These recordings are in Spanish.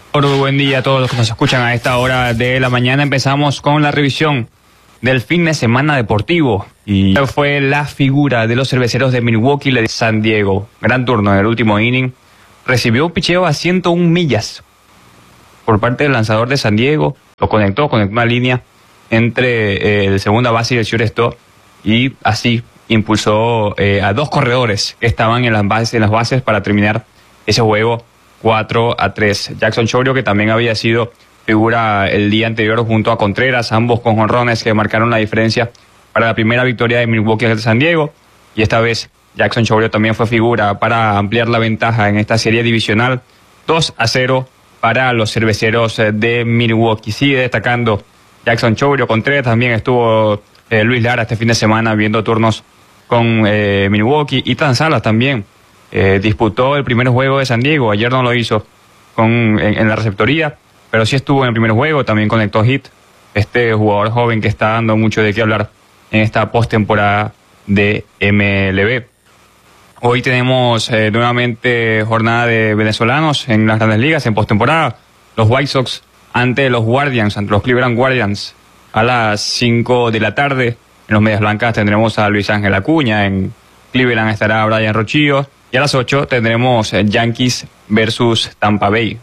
Buen día a todos los que nos escuchan a esta hora de la mañana. Empezamos con la revisión del fin de semana deportivo. Y fue la figura de los cerveceros de Milwaukee, de San Diego. Gran turno en el último inning. Recibió un picheo a 101 millas por parte del lanzador de San Diego. Lo conectó una línea entre el segunda base y el shortstop. Y así impulsó a dos corredores que estaban en las bases para terminar ese juego 4-3. Jackson Chourio, que también había sido figura el día anterior junto a Contreras, ambos con jonrones que marcaron la diferencia para la primera victoria de Milwaukee de San Diego. Y esta vez Jackson Chourio también fue figura para ampliar la ventaja en esta serie divisional 2-0 para los cerveceros de Milwaukee. Sigue destacando Jackson Chourio. Contreras también estuvo Luis Lara este fin de semana viendo turnos con Milwaukee. Ethan Salas también disputó el primer juego de San Diego. Ayer no lo hizo en la receptoría, pero sí estuvo en el primer juego. También conectó hit. Este jugador joven que está dando mucho de qué hablar en esta postemporada de MLB. Hoy tenemos nuevamente jornada de venezolanos en las Grandes Ligas en postemporada. Los White Sox ante los Cleveland Guardians a las 5 de la tarde. En los Medias Blancas tendremos a Luis Ángel Acuña. En Cleveland estará Brian Rochillo. Y a las 8 tendremos Yankees versus Tampa Bay,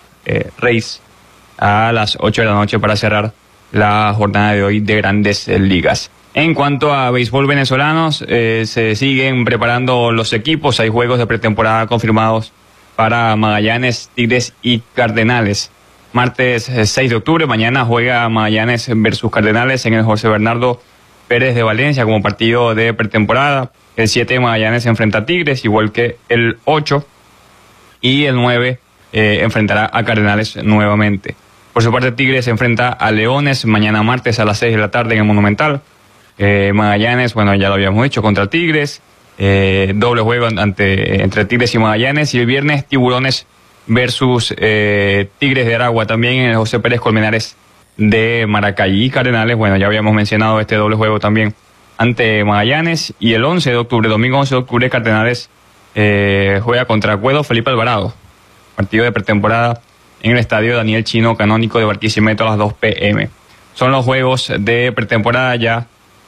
Rays, a las 8 de la noche para cerrar la jornada de hoy de Grandes Ligas. En cuanto a béisbol venezolanos, se siguen preparando los equipos. Hay juegos de pretemporada confirmados para Magallanes, Tigres y Cardenales. Martes 6 de octubre, mañana juega Magallanes versus Cardenales en el José Bernardo Pérez de Valencia como partido de pretemporada. El 7 Magallanes se enfrenta a Tigres, igual que el 8. Y el 9 enfrentará a Cardenales nuevamente. Por su parte, Tigres se enfrenta a Leones mañana martes a las 6 de la tarde en el Monumental. Magallanes, bueno, ya lo habíamos dicho, contra Tigres. Doble juego entre Tigres y Magallanes. Y el viernes, Tiburones versus Tigres de Aragua, también en el José Pérez Colmenares de Maracay. Y Cardenales, bueno, ya habíamos mencionado este doble juego también ante Magallanes. Y el 11 de octubre, domingo 11 de octubre, Cardenales juega contra Cuedo Felipe Alvarado. Partido de pretemporada en el estadio Daniel Chino Canónico de Barquisimeto a las 2 p.m. Son los juegos de pretemporada ya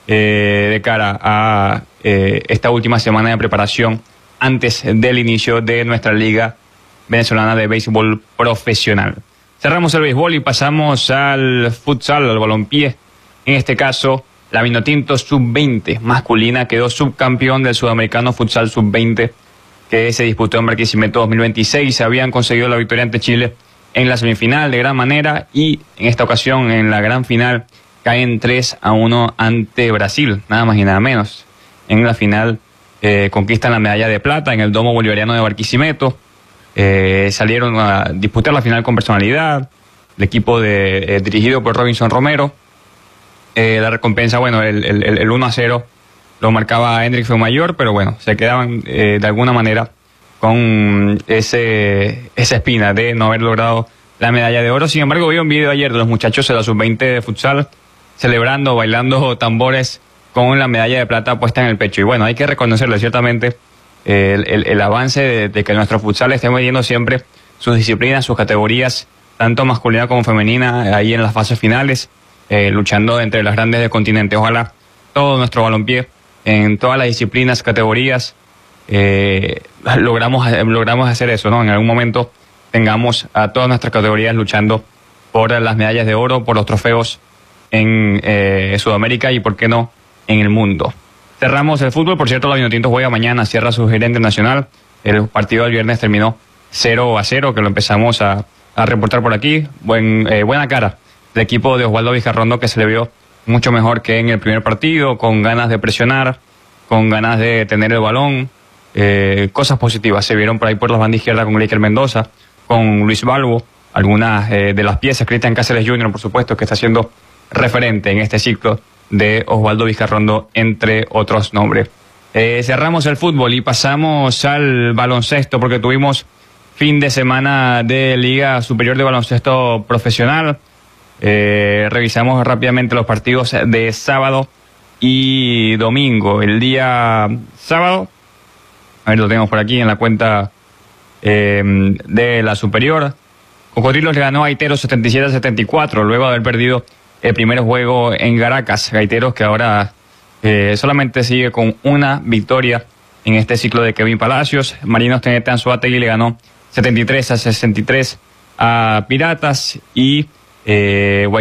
de cara a esta última semana de preparación antes del inicio de nuestra Liga Venezolana de Béisbol Profesional. Cerramos el béisbol y pasamos al futsal, al balompié. En este caso, la Vinotinto Sub-20 masculina quedó subcampeón del Sudamericano Futsal Sub-20 que se disputó en Barquisimeto 2026. Habían conseguido la victoria ante Chile en la semifinal de gran manera y en esta ocasión en la gran final caen 3-1 ante Brasil, nada más y nada menos. En la final conquistan la medalla de plata en el Domo Bolivariano de Barquisimeto. Salieron a disputar la final con personalidad. El equipo dirigido por Robinson Romero. La recompensa, bueno, el 1-0 lo marcaba Hendrik Feumayor, pero bueno, se quedaban de alguna manera con esa espina de no haber logrado la medalla de oro. Sin embargo, vi un video ayer de los muchachos de la Sub-20 de futsal celebrando, bailando tambores con la medalla de plata puesta en el pecho. Y bueno, hay que reconocerle ciertamente el avance de que nuestro futsal esté midiendo siempre sus disciplinas, sus categorías, tanto masculina como femenina, ahí en las fases finales, luchando entre las grandes del continente. Ojalá todo nuestro balompié, en todas las disciplinas, categorías, logramos hacer eso, ¿no? En algún momento tengamos a todas nuestras categorías luchando por las medallas de oro, por los trofeos en Sudamérica y, ¿por qué no?, en el mundo. Cerramos el fútbol. Por cierto, la Vinotinto juega mañana, cierra su gerente nacional. El partido del viernes terminó 0-0, que lo empezamos a reportar por aquí. Buena cara del equipo de Osvaldo Vizcarrondo, que se le vio mucho mejor que en el primer partido, con ganas de presionar, con ganas de tener el balón. Cosas positivas se vieron por ahí por la banda izquierda con Leiker Mendoza, con Luis Balbo, algunas de las piezas. Cristian Cáceres Jr., por supuesto, que está siendo referente en este ciclo de Osvaldo Vizcarrondo, entre otros nombres. Cerramos el fútbol y pasamos al baloncesto, porque tuvimos fin de semana de Liga Superior de Baloncesto Profesional. Revisamos rápidamente los partidos de sábado y domingo. El día sábado, a ver, lo tenemos por aquí en la cuenta de la Superior, Cocodrilos le ganó a Gaiteros 77-74, luego de haber perdido el primer juego en Caracas. Gaiteros que ahora solamente sigue con una victoria en este ciclo de Kevin Palacios. Marinos Tenete Anzoátegui le ganó 73-63 a Piratas y